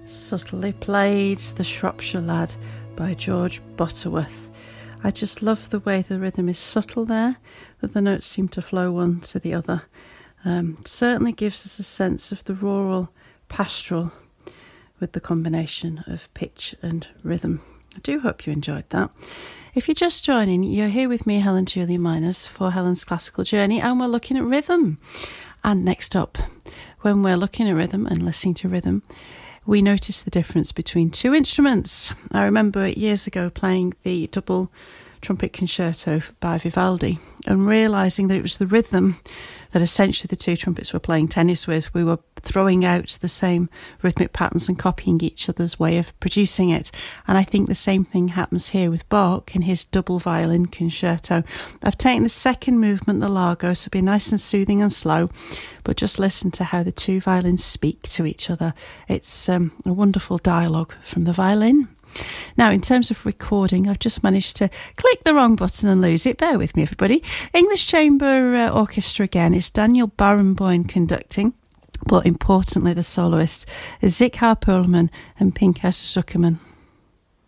Subtly played The Shropshire Lad by George Butterworth. I just love the way the rhythm is subtle there, that the notes seem to flow one to the other. Certainly gives us a sense of the rural pastoral with the combination of pitch and rhythm. I do hope you enjoyed that. If you're just joining, you're here with me, Helen Julia Miners, for Helen's Classical Journey, and we're looking at rhythm. And next up, when we're looking at rhythm and listening to rhythm, we notice the difference between two instruments. I remember years ago playing the double trumpet concerto by Vivaldi and realising that it was the rhythm that essentially the two trumpets were playing tennis with. We were throwing out the same rhythmic patterns and copying each other's way of producing it. And I think the same thing happens here with Bach in his double violin concerto. I've taken the second movement, the Largo, so be nice and soothing and slow, but just listen to how the two violins speak to each other. It's a wonderful dialogue from the violin. Now, in terms of recording, I've just managed to click the wrong button and lose it. Bear with me, everybody. English Chamber Orchestra again. It's Daniel Barenboim conducting, but importantly, the soloist is Siegfried Perlman and Pinchas Zuckerman.